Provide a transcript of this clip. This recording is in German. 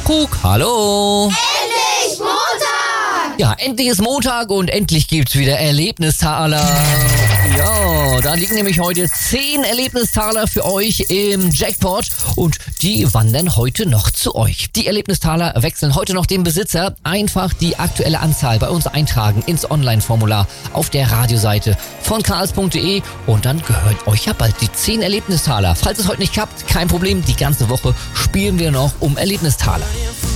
Kuckuck, hallo. Endlich Montag! Ja, endlich ist Montag und endlich gibt's wieder Erlebnistaler. Ja, da liegen nämlich heute 10 Erlebnistaler für euch im Jackpot und die wandern heute noch zu euch. Die Erlebnistaler wechseln heute noch den Besitzer. Einfach die aktuelle Anzahl bei uns eintragen ins Online-Formular auf der Radioseite von karls.de und dann gehört euch ja bald die 10 Erlebnistaler. Falls es heute nicht klappt, kein Problem, die ganze Woche spielen wir noch um Erlebnistaler.